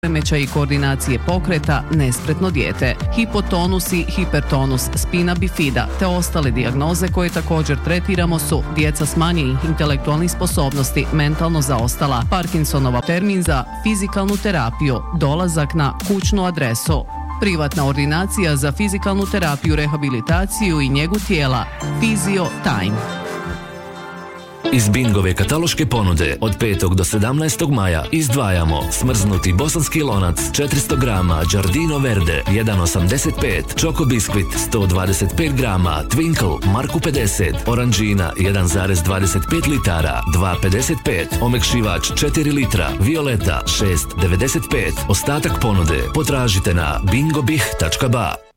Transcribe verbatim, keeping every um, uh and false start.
poremećaji koordinacije pokreta, nespretno dijete, hipotonus i hipertonus spina bifida te ostale dijagnoze koje također tretiramo su djeca smanjenih intelektualnih sposobnosti, mentalno zaostala, Parkinsonova, termin za fizikalnu terapiju, dolazak na kućnu adresu. Privatna ordinacija za fizikalnu terapiju, rehabilitaciju i njegu tijela, Physio Time. Iz Bingove kataloške ponude od petog do sedamnaestog maja izdvajamo smrznuti bosanski lonac četiristo grama Giardino Verde jedan osamdeset pet, Choco Biscuit sto dvadeset pet grama, Twinkle Marku pedeset, Oranžina jedan zarez dvadeset pet litara dva pedeset pet, omekšivač četiri litra, Violeta šest devedeset pet. Ostatak ponude potražite na bingobih tačka ba.